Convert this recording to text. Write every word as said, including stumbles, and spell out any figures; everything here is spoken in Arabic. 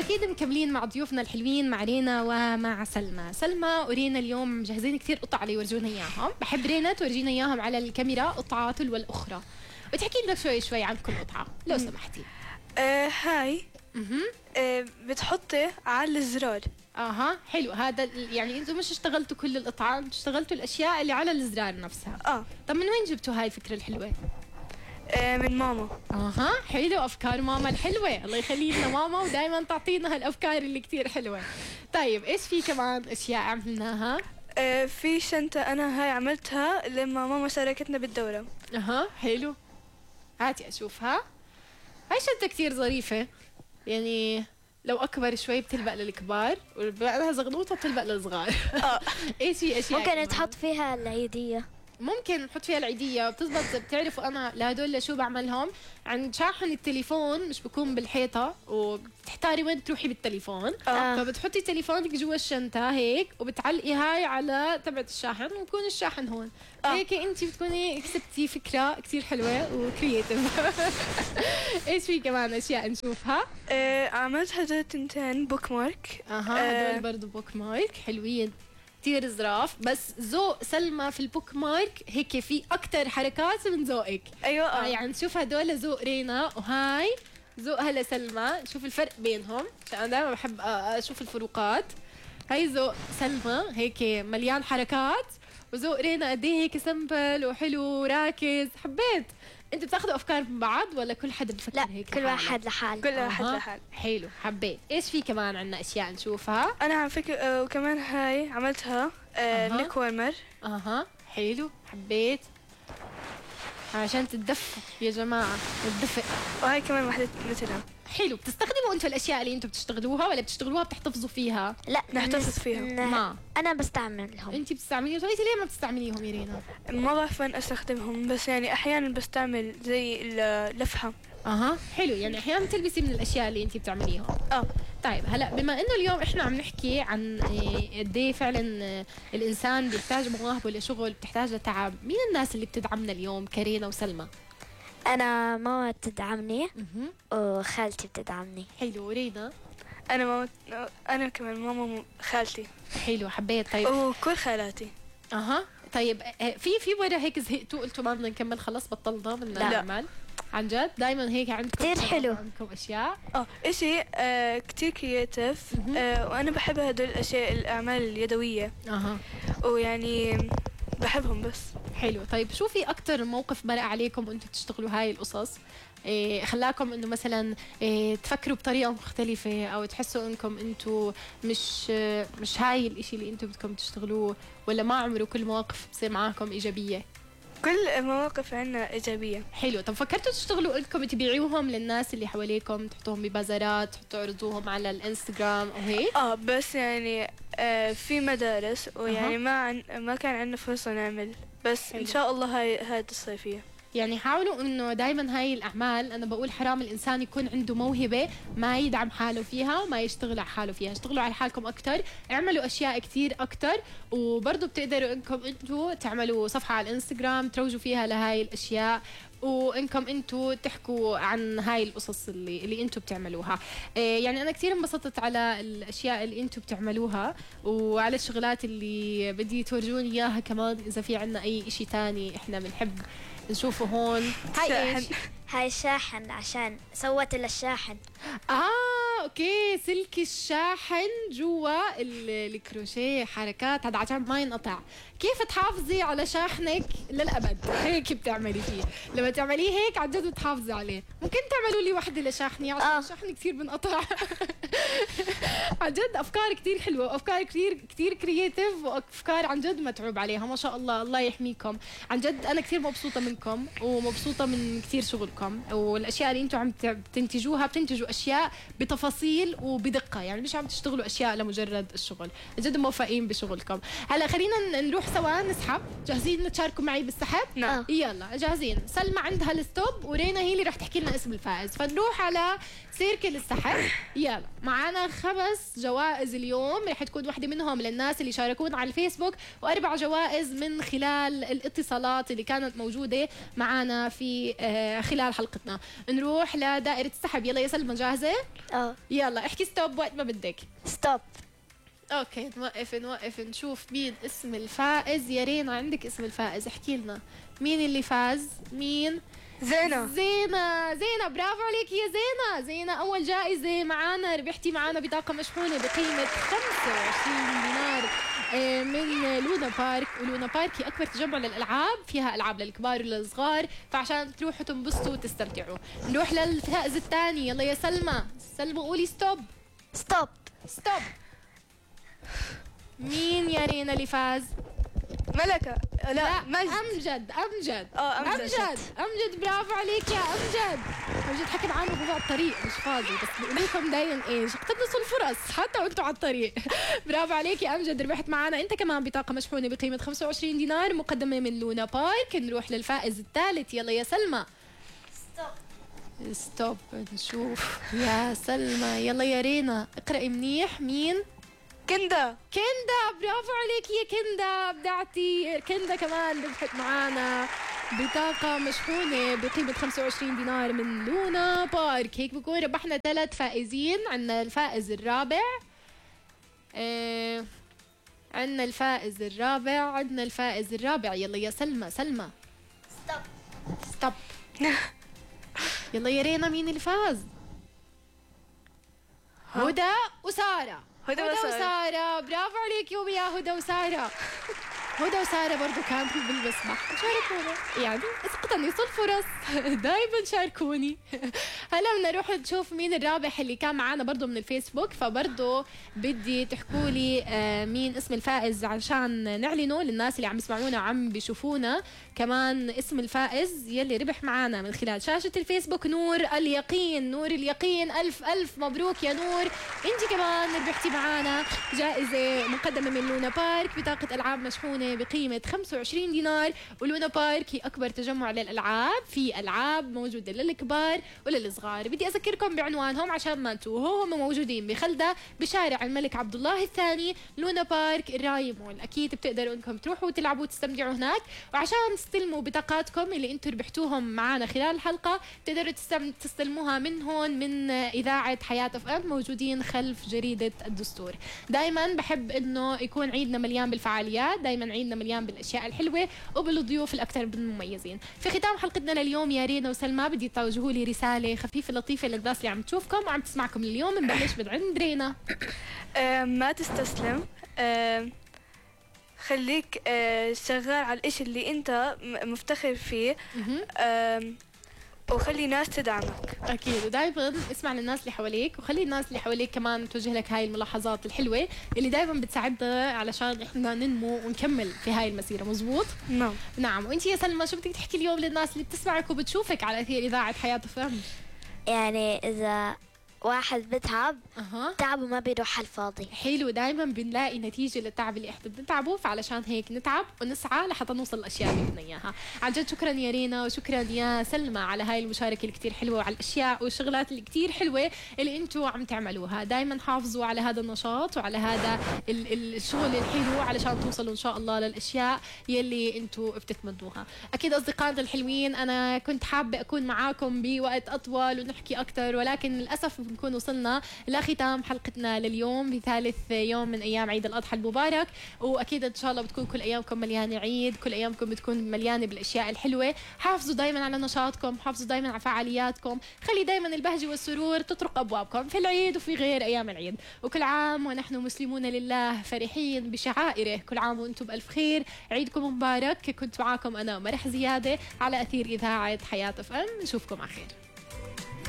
واكيد مكملين مع ضيوفنا الحلوين، مع رينا ومع سلمى. سلمى ورينا اليوم مجهزين كثير قطع ليورجونا اياهم. بحب رينا تورجينا اياهم على الكاميرا قطعة تلو الاخرى، وتحكي لنا شوي شوي عن كل قطعة لو سمحتي. آه هاي آه بتحطي على الزرار. اها حلو. هذا يعني انتم مش اشتغلتوا كل القطعة، انتم اشتغلتوا الاشياء اللي على الزرار نفسها. اه طب من وين جبتوا هاي الفكرة الحلوة؟ آه من ماما. اها حلو، افكار ماما الحلوه، الله يخلي لنا ماما ودائما تعطينا هالافكار اللي كثير حلوه. طيب ايش في كمان اشياء عملناها؟ آه في شنطة انا هاي عملتها لما ماما شاركتنا بالدورة. اها حلو، هاتي اشوفها. هاي شنطه كثير ظريفه، يعني لو اكبر شوي بتلبق للكبار، وبعدها زغنوطه بتلبق للصغار. اه ايش في اشياء ممكن كمان؟ تحط فيها العيدية. ممكن نحط فيها العيدية بتزبط. بتعرفوا أنا لهدول شو بعملهم؟ عند شاحن التليفون مش بكون بالحيطة وبتحتاري وين تروحي بالتليفون. آه. فبتحطي تليفونك جوا الشنطة هيك وبتعلقي هاي على تبعت الشاحن ويكون الشاحن هون. آه. هيك انت بتكوني كسبتي فكرة كتير حلوة وكرياتيف. ايش في كمان اشياء نشوفها؟ آه عملت هدول تنتين بوك مارك. اها هدول برضه بوك مارك حلوين كتير ظراف. بس ذوق سلمى في البوك مارك هيك في اكتر حركات من ذوقك. ايوه آه اه يعني شوف هدول ذوق رينا وهاي ذوقها لسلمى. شوف الفرق بينهم عشان انا دائما بحب اشوف الفروقات. هاي ذوق سلمى هيك مليان حركات، وذوق رينا قد ايه هيك سمبل وحلو وراكز. حبيت. انتوا بتاخذوا افكار من بعض ولا كل حدا بفكر لا هيك كل لحاله؟ واحد لحال. كل واحد أها. لحال. حلو حبيت. ايش في كمان عنا اشياء نشوفها؟ انا عم فكر آه وكمان هاي عملتها آه أها. نيك وارمر. اها حلو حبيت، عشان تتدفوا يا جماعة الدفء. وهاي كمان واحدة مثلها. حلو. بتستخدموا انتوا الاشياء اللي انتوا بتشتغلوها ولا بتشتغلوها بتحتفظوا فيها؟ لا نحتفظ فيها. ن- ما. أنا بستعملهم. انت بتستعمليهم؟ طيب ليه ما بتستعمليهم يا رينا؟ ما بعرف وين استخدمهم، بس يعني احيانا بستعمل زي اللفحة. اها حلو، يعني احيانا بتلبسي من الاشياء اللي انت بتعمليها. اه طيب هلا بما انه اليوم احنا عم نحكي عن إيه قد ايه فعلا آه، الانسان بيحتاج مواهبه لشغل، بتحتاج لتعب، مين الناس اللي بتدعمنا اليوم كرينا وسلمى؟ أنا ماما بتدعمني اها وخالتي بتدعمني. حلو. ورينا؟ انا ماما انا كمان ماما خالتي حلو حبيت. طيب وكل خالاتي. اها طيب آه، في في وين هيك زهقتوا قلتوا ما بدنا نكمل خلاص بطلنا بدنا لا. نعمل؟ عن جد دايما هيك عندكم كتير شغف حلو. عندكم اشياء؟ اه اشي آه كتير كرياتيف. آه وانا بحب هدول الاشياء الاعمال اليدوية، اها ويعني بحبهم بس. حلو. طيب شو في اكثر موقف مرق عليكم وانتم بتشتغلوا هاي القصص إيه خلاكم انه مثلا إيه تفكروا بطريقه مختلفه، او تحسوا انكم انتم مش آه، مش هاي الاشي اللي انتم بدكم تشتغلوه، ولا ما عمروا كل مواقف بتصير معاكم ايجابيه؟ كل المواقف عنا ايجابية. حلو. طب فكرتوا تشتغلوا انكم تبيعوهم للناس اللي حواليكم، تحطوهم ببازارات، تحطوا عرضوهم على الانستغرام او هيك؟ اه بس يعني آه في مدارس، ويعني أها. ما عن ما كان عندنا فرصة نعمل، بس حلو. ان شاء الله هاي هاي الصيفية. يعني حاولوا انه دائما هاي الاعمال، انا بقول حرام الانسان يكون عنده موهبه ما يدعم حاله فيها وما يشتغل على حاله فيها. اشتغلوا على حالكم اكثر، اعملوا اشياء كثير اكثر، وبرضه بتقدروا انكم انتم تعملوا صفحه على الانستغرام تروجوا فيها لهاي الاشياء، وانكم انتم تحكوا عن هاي القصص اللي اللي انتم بتعملوها. إيه يعني انا كثير انبسطت على الاشياء اللي انتم بتعملوها وعلى الشغلات اللي بدي تورجوني اياها كمان. اذا في عنا اي اشي تاني احنا بنحب نشوفه هون. هاي ايش؟ هاي الشاحن عشان سوت للشاحن. اه اوكي، سلك الشاحن جوا ال- الكروشيه، حركات هذا عشان ما ينقطع. كيف تحافظي على شاحنك للابد؟ هيك بتعملي فيه، لما تعمليه هيك عن جد بتحافظي عليه. ممكن تعملوا لي وحده لشاحني عشان آه. الشاحن كثير بنقطع. عن جد افكار كثير حلوه، وافكار كثير كثير كرييتيف، وافكار عن جد متعوب عليها ما شاء الله. الله يحميكم. عن جد انا كثير مبسوطه منكم ومبسوطه من كثير شغلكم، والاشياء اللي انتم عم بتنتجوها بتنتجوا اشياء بتفاصيل وبدقه، يعني مش عم تشتغلوا اشياء لمجرد الشغل. جد موفقين بشغلكم. هلا خلينا نروح سوا نسحب. جاهزين تشاركوا معي بالسحب؟ نعم. يلا جاهزين. سلمى عندها الستوب ورينا هي اللي رح تحكي لنا اسم الفائز، فنروح على سيركل السحر. يلا معنا خمس جوائز اليوم، رح تكون واحدة منهم للناس اللي شاركونا على الفيسبوك، وأربع جوائز من خلال الاتصالات اللي كانت موجودة معنا في آه خلال حلقتنا. نروح لدائرة السحب. يلا يا سلمى جاهزة؟ اه يلا احكي ستوب وقت ما بدك. ستوب. اوكي نوقف نوقف نشوف مين اسم الفائز. يا رينا عندك اسم الفائز، احكي لنا مين اللي فاز. مين؟ زينة. زينة. زينة برافو عليك يا زينة. زينة أول جائزة معانا، ربحتي معانا بطاقة مشحونة بقيمة خمسة وعشرين دينار من لونا بارك. ولونا بارك هي أكبر تجمع للألعاب، فيها ألعاب للكبار وللصغار، فعشان تروحوا تنبسطوا وتستمتعوا. نروح للفائز الثاني. يلا يا سلمى. سلمى قولي ستوب. ستوب. ستوب. مين يا رينا اللي فاز؟ ملكة. لا, لا مجد. امجد. امجد اه امجد امجد امجد برافو عليك يا امجد. امجد حكى معانا وهو على الطريق مش فاضي، بس بقول لكم دايما ايش اقتنصوا الفرص حتى وانتم على الطريق. برافو عليك يا امجد، ربحت معانا انت كمان بطاقه مشحونه بقيمه خمسة وعشرين دينار مقدمه من لونا بارك. نروح للفائز الثالث. يلا يا سلمى. ستوب. ستوب. نشوف يا سلمى. يلا يا رينا اقرأي منيح. مين؟ كندا. كندا برافو عليك يا كندا، ابدعتي. كندا كمان ربحت معانا بطاقة مشحونة بقيمة خمسة وعشرين دينار من لونا بارك. هيك بكون ربحنا ثلاث فائزين. عندنا الفائز الرابع آه عندنا الفائز الرابع عندنا الفائز الرابع. يلا يا سلمى. سلمى ستوب. ستوب. يلا يا رينا مين اللي فاز؟ هدى وسارة. هدى هدى وسارة. وسارة برافو عليك يوم يا هدى وسارة. هدى وسارة برضو كانت بالمسبح شاركونا، يعني اقتنصوا الفرص. دايما شاركوني. هلا بدنا نروح نشوف مين الرابح اللي كان معنا برضو من الفيسبوك، فبرضو بدي تحكوا لي آه مين اسم الفائز عشان نعلنه للناس اللي عم يسمعونا وعم بيشوفونا كمان اسم الفائز يلي ربح معنا من خلال شاشة الفيسبوك. نور اليقين. نور اليقين ألف ألف مبروك يا نور، انت كمان ربحتي معنا جائزة مقدمة من لونا بارك بطاقة ألعاب مشحونة بقيمة خمسة وعشرين دينار. ولونا بارك هي أكبر تجمع للألعاب، في ألعاب موجودة للكبار وللصغار. بدي أذكركم بعنوانهم عشان ما انتوهوا. هم موجودين بخلدة بشارع الملك عبد الله الثاني، لونا بارك الراي مول. أكيد بتقدروا إنكم تروحوا وتلعبوا وتستمتعوا هناك. وعشان تستلموا بطاقاتكم اللي انتم ربحتوهم معنا خلال الحلقة تقدروا تستم... تستلموها من هون من إذاعة حياة اف ام، موجودين خلف جريدة الدستور. دايما بحب إنه يكون عيدنا مليان بالفعاليات، دايما عيدنا مليان بالاشياء الحلوه وبالضيوف الاكثر بالمميزين. في ختام حلقتنا لليوم يا رينا وسلمى بدي توجهوا لي رساله خفيفه لطيفه للناس اللي عم تشوفكم وعم تسمعكم اليوم. نبلش من عند رينا. آه ما تستسلم. آه خليك آه شغال على الاشي اللي انت م- مفتخر فيه. آه وخلي ناس تدعمك. اكيد. ودائما اسمع للناس اللي حواليك، وخلي الناس اللي حواليك كمان توجه لك هاي الملاحظات الحلوه اللي دائما بتساعدنا علشان احنا ننمو ونكمل في هاي المسيره. مزبوط. نعم. نعم. وانت يا سلمى شو بدك تحكي اليوم للناس اللي بتسمعك وبتشوفك على اثير اذاعه حياه فهم؟ يعني إذا واحد بتعب اها تعبه ما بيروح على الفاضي. حلو. دائما بنلاقي نتيجه للتعب اللي احنا بنتعبه، فعلشان هيك نتعب ونسعى لحتى نوصل الاشياء اللي بدنا اياها. عن جد شكرا يا رينا وشكرا يا سلمى على هاي المشاركه اللي كثير حلوه وعلى الاشياء والشغلات اللي كثير حلوه اللي انتم عم تعملوها. دائما حافظوا على هذا النشاط وعلى هذا ال- الشغل الحلو علشان توصلوا ان شاء الله للاشياء يلي انتم بتتمنوها. اكيد اصدقائنا الحلوين انا كنت حابه اكون معاكم بوقت اطول ونحكي اكثر، ولكن للاسف بنكون وصلنا لختام حلقتنا لليوم بثالث يوم من ايام عيد الاضحى المبارك. واكيد ان شاء الله بتكون كل ايامكم مليانه عيد، كل ايامكم بتكون مليانه بالاشياء الحلوه. حافظوا دائما على نشاطكم، حافظوا دائما على فعالياتكم، خلي دائما البهجه والسرور تطرق ابوابكم في العيد وفي غير ايام العيد. وكل عام ونحن مسلمون لله فرحين بشعائره. كل عام وانتم بالف خير، عيدكم مبارك. كنت معاكم انا مرح زياده على اثير اذاعه حياه اف ام. نشوفكم على خير.